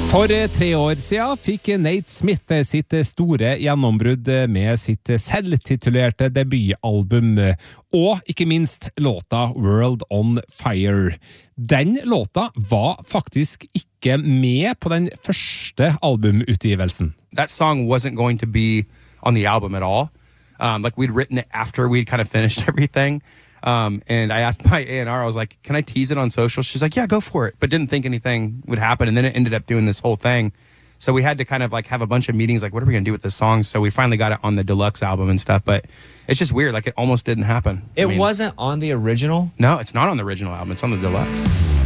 For 3 år siden fikk Nate Smith sitt store gjennombrudd med sitt selvtitulerte debutalbum, og ikke minst låta World on Fire. Den låta var faktisk ikke med på den første albumutgivelsen. That song wasn't going to be on the album at all. Like we'd written it after we'd kind of finished everything. And I asked my A&R, I was like, can I tease it on social? She's like, yeah, go for it. But didn't think anything would happen. And then it ended up doing this whole thing. So we had to kind of like have a bunch of meetings, like, what are we going to do with this song? So we finally got it on the deluxe album and stuff. But it's just weird. Like it almost didn't happen. It wasn't on the original? No, it's not on the original album. It's on the deluxe.